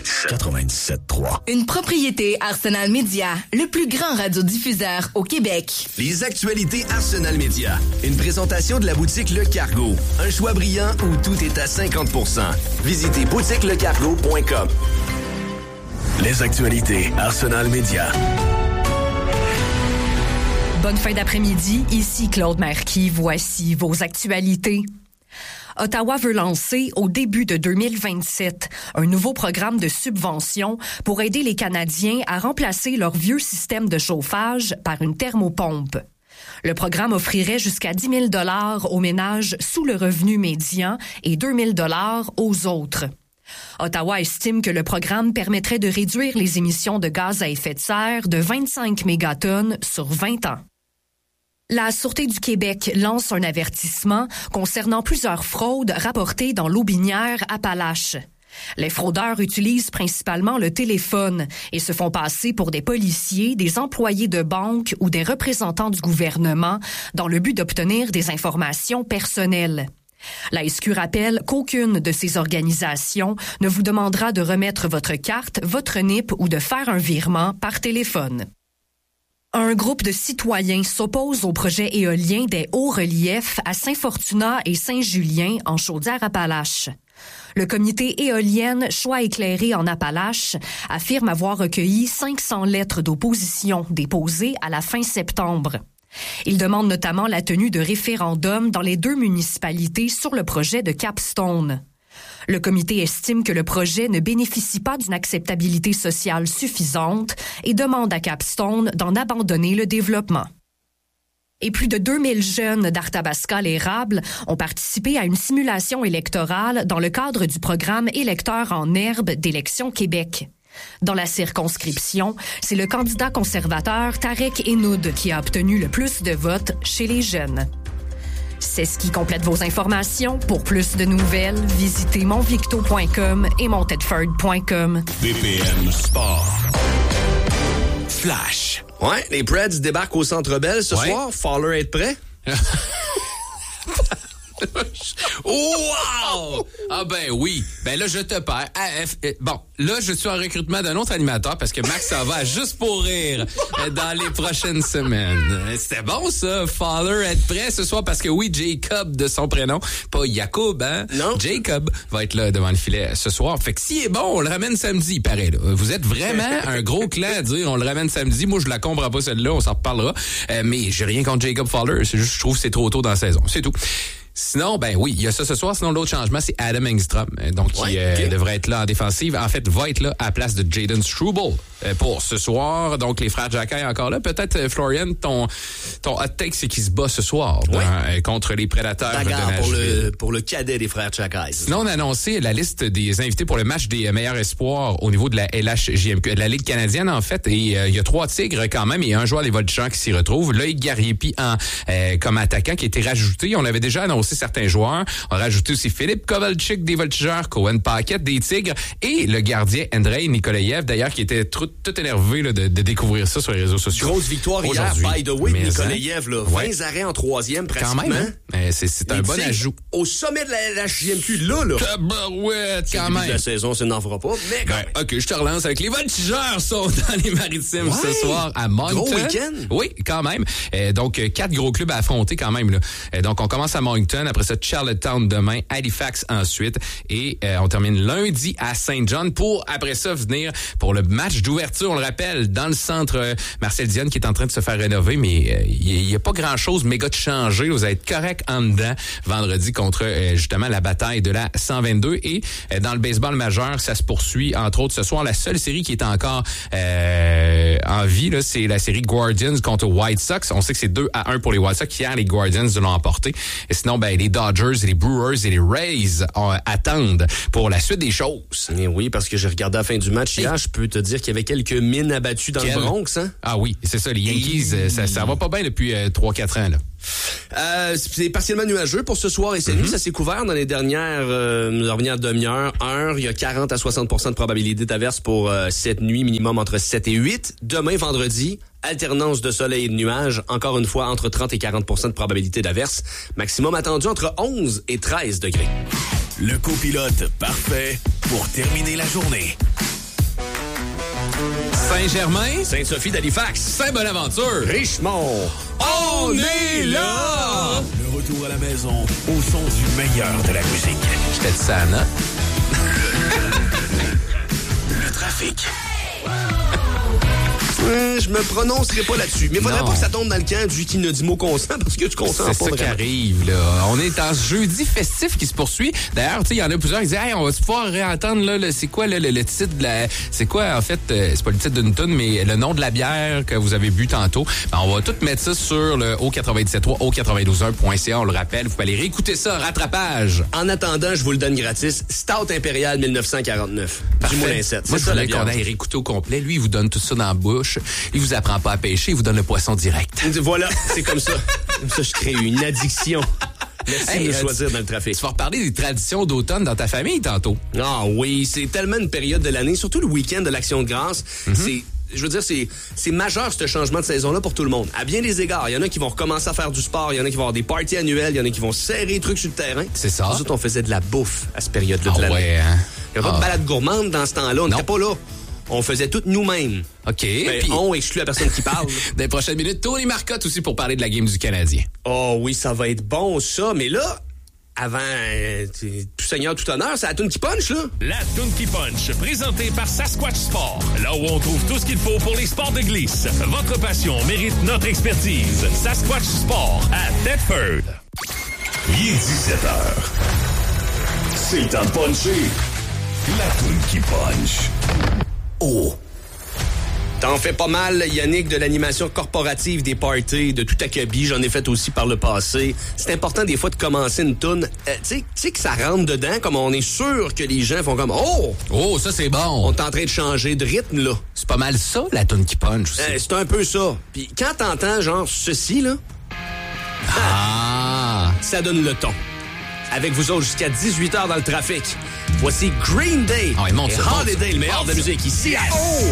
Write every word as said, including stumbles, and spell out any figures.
quatre-vingt-dix-sept trois. Une propriété Arsenal Media, le plus grand radiodiffuseur au Québec. Les actualités Arsenal Media. Une présentation de la boutique Le Cargo. Un choix brillant où tout est à cinquante pour cent. Visitez boutique le cargo point com. Les actualités Arsenal Media. Bonne fin d'après-midi, ici Claude Marquis, voici vos actualités. Ottawa veut lancer, au début de deux mille vingt-sept, un nouveau programme de subvention pour aider les Canadiens à remplacer leur vieux système de chauffage par une thermopompe. Le programme offrirait jusqu'à dix mille dollars aux ménages sous le revenu médian et deux mille dollars aux autres. Ottawa estime que le programme permettrait de réduire les émissions de gaz à effet de serre de vingt-cinq mégatonnes sur vingt ans. La Sûreté du Québec lance un avertissement concernant plusieurs fraudes rapportées dans l'Aubinière Appalaches. Les fraudeurs utilisent principalement le téléphone et se font passer pour des policiers, des employés de banque ou des représentants du gouvernement dans le but d'obtenir des informations personnelles. La S Q rappelle qu'aucune de ces organisations ne vous demandera de remettre votre carte, votre N I P ou de faire un virement par téléphone. Un groupe de citoyens s'oppose au projet éolien des hauts reliefs à Saint-Fortuna et Saint-Julien en Chaudière-Appalaches. Le comité éolienne Choix éclairé en Appalaches affirme avoir recueilli cinq cents lettres d'opposition déposées à la fin septembre. Il demande notamment la tenue de référendums dans les deux municipalités sur le projet de Capstone. Le comité estime que le projet ne bénéficie pas d'une acceptabilité sociale suffisante et demande à Capstone d'en abandonner le développement. Et plus de deux mille jeunes d'Arthabasca-l'Érable ont participé à une simulation électorale dans le cadre du programme Électeurs en herbe d'Élections Québec. Dans la circonscription, c'est le candidat conservateur Tarek Enoud qui a obtenu le plus de votes chez les jeunes. C'est ce qui complète vos informations. Pour plus de nouvelles, visitez monvicto point com et montedford point com. B P M Sport. Flash. Ouais, les Preds débarquent au Centre Bell ce ouais. soir. Fowler est prêt? Wow! Ah ben oui. Ben là, je te perds. Ah, F... Bon, là, je suis en recrutement d'un autre animateur parce que Max s'en va à Juste pour rire dans les prochaines semaines. C'était bon, ça. Fowler être prêt ce soir parce que oui, Jacob de son prénom, pas Jacob, hein? Non. Jacob va être là devant le filet ce soir. Fait que s'il est bon, on le ramène samedi, il paraît, là. Vous êtes vraiment un gros clan à dire on le ramène samedi. Moi, je la comprends pas celle-là, on s'en reparlera. Euh, mais j'ai rien contre Jacob Fowler. C'est juste, je trouve que c'est trop tôt dans la saison. C'est tout. Sinon, ben oui, il y a ça ce soir. Sinon, l'autre changement, c'est Adam Engstrom, donc qui ouais, okay. euh, devrait être là en défensive. En fait, va être là à la place de Jaden Struble euh, pour ce soir. Donc, les frères Jacquet encore là. Peut-être, euh, Florian, ton ton hot take, c'est qu'il se bat ce soir ouais. dans, euh, contre les Prédateurs de Nashville. Pour le, pour le cadet des frères Jacquet. Sinon, on a annoncé la liste des invités pour le match des meilleurs espoirs au niveau de la L H J M Q, de la Ligue canadienne, en fait. Et euh, il y a trois Tigres quand même et un joueur des Voltigeurs qui s'y retrouve. Loïc Gariepi en, euh, comme attaquant qui a été rajouté. On avait déjà annoncé certains joueurs. On a rajouté aussi Philippe Kovalchuk des Voltigeurs, Cohen Paquette des Tigres et le gardien Andrei Nikolaev, d'ailleurs, qui était tout, tout énervé là, de, de découvrir ça sur les réseaux sociaux. Grosse victoire hier, by the way, Nikolaev, là, vingt ouais. arrêts en troisième, pratiquement. Quand même, hein? C'est, c'est un bon ajout. Au sommet de la L H J M Q, là, là. Tabarouette, quand même. De la saison, ça n'en fera pas, mais quand ben, même. OK, je te relance avec les Voltigeurs sont dans les Maritimes ouais. ce soir à Moncton. Gros week-end. Oui, quand même. Euh, donc, quatre gros clubs à affronter quand même, là. Euh, donc, on commence à Moncton, après ça, Charlottetown demain, Halifax ensuite, et euh, on termine lundi à Saint John pour, après ça, venir pour le match d'ouverture, on le rappelle, dans le centre euh, Marcel Dionne qui est en train de se faire rénover, mais il euh, n'y a pas grand-chose méga de changé. Vous allez être correct en dedans vendredi contre, euh, justement, la bataille de la cent vingt-deux. Et euh, dans le baseball majeur, ça se poursuit, entre autres, ce soir. La seule série qui est encore euh, en vie, là, c'est la série Guardians contre White Sox. On sait que c'est deux à un pour les White Sox. Hier, les Guardians l'ont emporté. Et sinon, ben, les Dodgers et les Brewers et les Rays euh, attendent pour la suite des choses. Et oui, parce que j'ai regardé la fin du match hier, je peux te dire qu'il y avait quelques mines abattues dans Quel? le Bronx. Hein? Ah oui, c'est ça, les Yankees, et... ça, ça va pas bien depuis euh, trois quatre ans, là. Euh, c'est partiellement nuageux pour ce soir et cette mm-hmm. nuit. Ça s'est couvert dans les dernières, euh, dernières demi-heures, heure. Il y a quarante à soixante pour cent de probabilité d'averse pour euh, cette nuit, minimum entre sept et huit. Demain, vendredi, alternance de soleil et de nuages. Encore une fois, entre trente et quarante pour cent de probabilité d'averse. Maximum attendu entre onze et treize degrés. Le copilote parfait pour terminer la journée. Saint-Germain, Sainte-Sophie d'Halifax, Saint-Bonaventure, Richemont. On est là! Le retour à la maison au son du meilleur de la musique. J'étais de ça, non? Le trafic. Euh, je me prononcerai pas là-dessus. Mais faudrait Non. pas que ça tombe dans le camp du qui ne dit mot consent parce que tu consens pas C'est ça qui vraiment. arrive, là. On est en jeudi festif qui se poursuit. D'ailleurs, tu sais, il y en a plusieurs qui disent, hey, on va pouvoir réentendre, là, le, c'est quoi, là, le, le titre de la, c'est quoi, en fait, euh, c'est pas le titre d'une tune, mais le nom de la bière que vous avez bu tantôt. Ben, on va tout mettre ça sur le O quatre-vingt-dix-sept trois, O quatre-vingt-douze un point C A. On le rappelle, vous pouvez aller réécouter ça, rattrapage. En attendant, je vous le donne gratis. Stout Impérial mille neuf cent quarante-neuf. Du Moulin sept. Moi, C'est je ça, la voulais qu'on bière. aille réécouter au complet. Lui, il vous donne tout ça dans la bouche. Il vous apprend pas à pêcher. Il vous donne le poisson direct. Voilà, c'est comme ça. Comme ça, je crée une addiction. Merci Hey, de me euh, choisir dans le trafic. Tu vas reparler des traditions d'automne dans ta famille tantôt. Ah oui, c'est tellement une période de l'année, surtout le week-end de l'Action de grâce. Mhm. C'est, je veux dire, c'est, c'est majeur ce changement de saison-là pour tout le monde. À bien des égards, il y en a qui vont recommencer à faire du sport, il y en a qui vont avoir des parties annuelles, il y en a qui vont serrer les trucs sur le terrain. C'est ça. Nous autres, on faisait de la bouffe à cette période-là Ah de l'année. ouais, hein? Il n'y a pas Ah. de balade gourmande dans ce temps-là, on Non. n'était pas là. On faisait tout nous-mêmes. OK. Ben, Puis, on exclut la personne qui parle. dans les prochaines minutes, Tony Marcotte aussi pour parler de la game du Canadien. Oh oui, ça va être bon, ça. Mais là, avant euh, tout seigneur, tout honneur, c'est la toune qui punch, là. La Toune qui Punch, présentée par Sasquatch Sport. Là où on trouve tout ce qu'il faut pour les sports de glisse. Votre passion mérite notre expertise. Sasquatch Sport à Thetford. Il est dix-sept heures. C'est le temps de puncher. La toune qui punch. Oh. T'en fais pas mal, Yannick, de l'animation corporative des parties, de tout acabit. J'en ai fait aussi par le passé. C'est important des fois de commencer une toune. Euh, tu sais- tu sais que ça rentre dedans, comme on est sûr que les gens font comme « Oh! Oh, ça, c'est On bon. est en train de changer de rythme, là. C'est pas mal ça, la tune qui punch aussi. Euh, c'est un peu ça. Puis quand t'entends genre ceci, là, Ah! ça donne le ton. Avec vous autres jusqu'à dix-huit heures dans le trafic. Voici Green Day Ah ouais, monte et ça, monte Holiday, ça. le meilleur de la musique, ici à O!